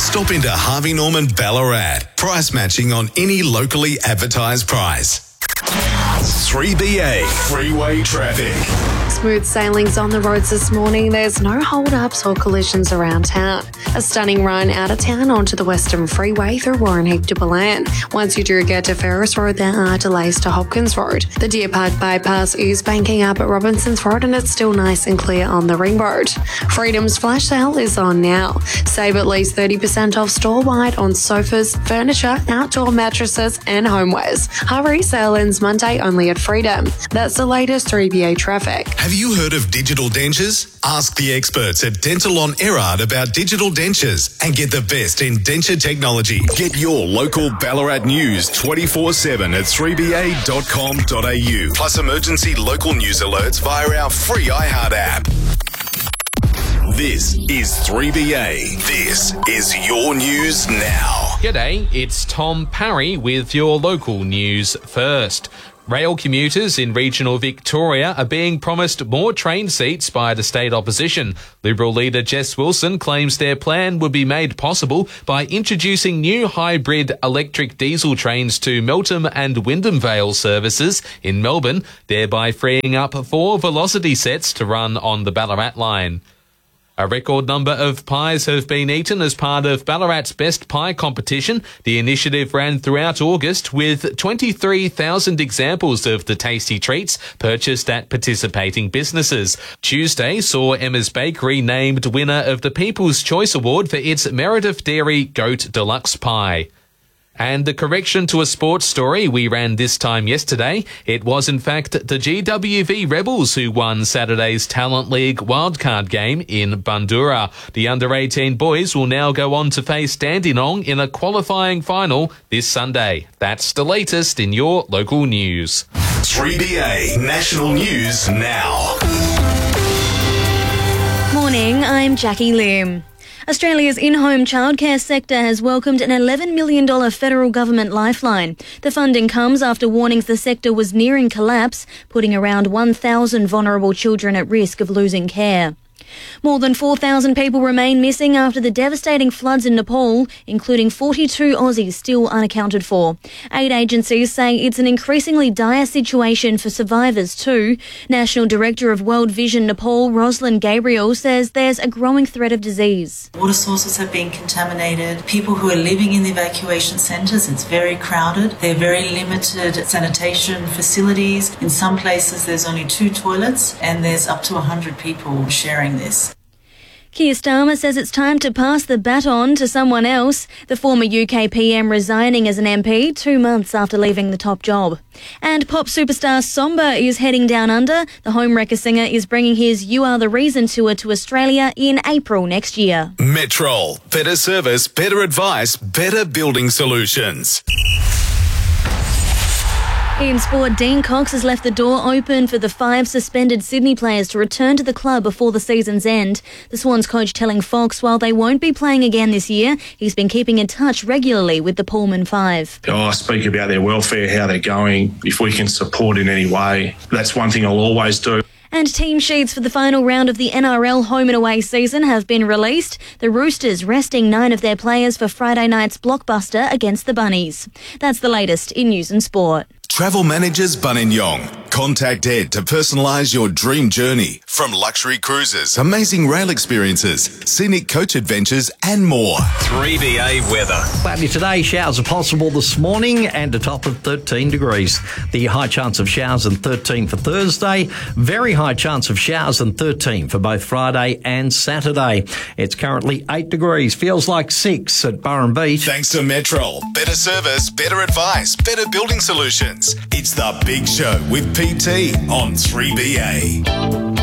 Stop into Harvey Norman Ballarat. Price matching on any locally advertised price. 3BA Freeway Traffic. Smooth sailings on the roads this morning. There's no hold-ups or collisions around town. A stunning run out of town onto the Western Freeway through Warrenheip to Ballan. Once you do get to Ferris Road, there are delays to Hopkins Road. The Deer Park bypass is banking up at Robinsons Road and it's still nice and clear on the Ring Road. Freedom's flash sale is on now. Save at least 30% off store-wide on sofas, furniture, outdoor mattresses and homewares. Hurry, sale ends Monday only at Freedom. That's the latest 3BA traffic. Have you heard of digital dentures? Ask the experts at Dental on Erard about digital dentures and get the best in denture technology. Get your local Ballarat news 24/7 at 3ba.com.au. Plus emergency local news alerts via our free iHeart app. This is 3BA. This is your news now. G'day, it's Tom Parry with your local news first. Rail commuters in regional Victoria are being promised more train seats by the state opposition. Liberal leader Jess Wilson claims their plan would be made possible by introducing new hybrid electric diesel trains to Melton and Wyndham Vale services in Melbourne, thereby freeing up 4 velocity sets to run on the Ballarat line. A record number of pies have been eaten as part of Ballarat's Best Pie competition. The initiative ran throughout August with 23,000 examples of the tasty treats purchased at participating businesses. Tuesday saw Emma's Bakery named winner of the People's Choice Award for its Meredith Dairy Goat Deluxe Pie. And the correction to a sports story we ran this time yesterday. It was in fact the GWV Rebels who won Saturday's Talent League wildcard game in Bundoora. The under-18 boys will now go on to face Dandenong in a qualifying final this Sunday. That's the latest in your local news. 3BA National News Now. Morning, I'm Jackie Lim. Australia's in-home childcare sector has welcomed an $11 million federal government lifeline. The funding comes after warnings the sector was nearing collapse, putting around 1,000 vulnerable children at risk of losing care. More than 4,000 people remain missing after the devastating floods in Nepal, including 42 Aussies still unaccounted for. Aid agencies say it's an increasingly dire situation for survivors too. National Director of World Vision Nepal, Rosalind Gabriel, says there's a growing threat of disease. Water sources have been contaminated. People who are living in the evacuation centres, it's very crowded. There are very limited sanitation facilities. In some places there's only 2 toilets and there's up to 100 people sharing this. Keir Starmer says it's time to pass the baton to someone else, the former UK PM resigning as an MP 2 months after leaving the top job. And pop superstar Somber is heading down under. The Homewrecker singer is bringing his You Are The Reason tour to Australia in April next year. Metrol. Better service, better advice, better building solutions. In sport, Dean Cox has left the door open for the 5 suspended Sydney players to return to the club before the season's end. The Swans coach telling Fox while they won't be playing again this year, he's been keeping in touch regularly with the Pullman 5. I speak about their welfare, how they're going. If we can support in any way, that's one thing I'll always do. And team sheets for the final round of the NRL home and away season have been released. The Roosters resting 9 of their players for Friday night's blockbuster against the Bunnies. That's the latest in news and sport. Travel Managers Buninyong. Contact Ed to personalise your dream journey. From luxury cruises, amazing rail experiences, scenic coach adventures and more. 3BA weather. Cloudy today, showers are possible this morning and a top of 13 degrees. The high chance of showers and 13 for Thursday. Very high chance of showers and 13 for both Friday and Saturday. It's currently 8 degrees. Feels like 6 at Burren Beach. Thanks to Metrol. Better service, better advice, better building solutions. It's The Big Show with PT on 3BA.